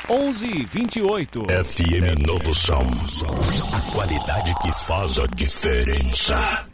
11:28. FM Novo Som. A qualidade que faz a diferença.